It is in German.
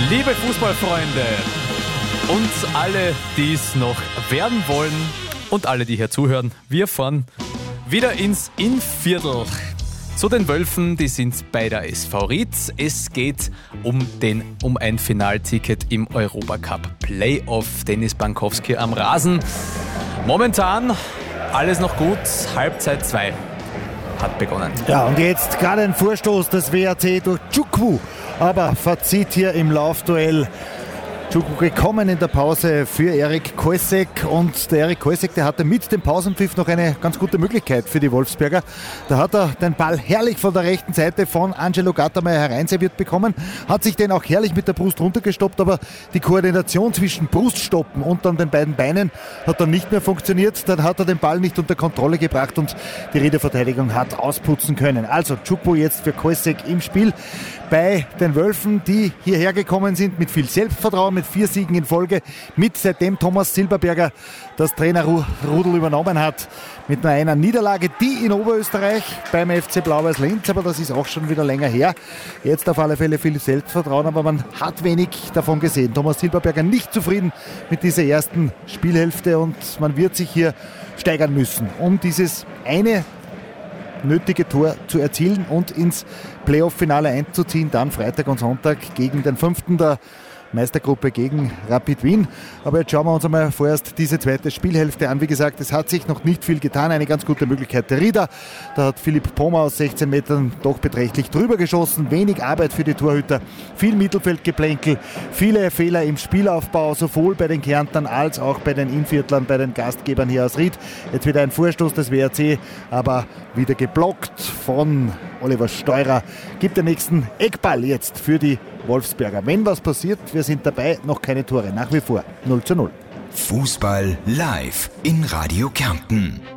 Liebe Fußballfreunde und alle, die es noch werden wollen und alle, die hier zuhören, wir fahren wieder ins Innviertel zu den Wölfen. Die sind bei der SV Ried. Es geht um ein Finalticket im Europacup Playoff. Dennis Bankowski am Rasen. Momentan alles noch gut. Halbzeit 2 hat begonnen. Ja, und jetzt gerade ein Vorstoß des WAC durch Chukwu, aber verzieht hier im Laufduell. Chukwu gekommen in der Pause für Erik Kolsek, und der Erik Kolsek, der hatte mit dem Pausenpfiff noch eine ganz gute Möglichkeit für die Wolfsberger. Da hat er den Ball herrlich von der rechten Seite von Angelo Gattermeier hereinserviert bekommen, hat sich den auch herrlich mit der Brust runtergestoppt, aber die Koordination zwischen Bruststoppen und dann den beiden Beinen hat dann nicht mehr funktioniert. Dann hat er den Ball nicht unter Kontrolle gebracht und die Riederverteidigung hat ausputzen können. Also Chukwu jetzt für Kolsek im Spiel bei den Wölfen, die hierher gekommen sind mit viel Selbstvertrauen, mit 4 Siegen in Folge, mit seitdem Thomas Silberberger das Trainerrudel übernommen hat, mit nur einer Niederlage, die in Oberösterreich beim FC Blau-Weiß Linz, aber das ist auch schon wieder länger her. Jetzt auf alle Fälle viel Selbstvertrauen, aber man hat wenig davon gesehen. Thomas Silberberger nicht zufrieden mit dieser ersten Spielhälfte und man wird sich hier steigern müssen, um dieses eine nötige Tor zu erzielen und ins Playoff-Finale einzuziehen, dann Freitag und Sonntag gegen den 5. der Meistergruppe gegen Rapid Wien. Aber jetzt schauen wir uns einmal vorerst diese zweite Spielhälfte an. Wie gesagt, es hat sich noch nicht viel getan. Eine ganz gute Möglichkeit der Rieder. Da hat Philipp Pommer aus 16 Metern doch beträchtlich drüber geschossen. Wenig Arbeit für die Torhüter. Viel Mittelfeldgeplänkel. Viele Fehler im Spielaufbau, sowohl bei den Kärntnern als auch bei den Innviertlern, bei den Gastgebern hier aus Ried. Jetzt wieder ein Vorstoß des WRC, aber wieder geblockt von Oliver Steurer. Gibt den nächsten Eckball jetzt für die Wolfsberger. Wenn was passiert, wir sind dabei, noch keine Tore. Nach wie vor 0:0. Fußball live in Radio Kärnten.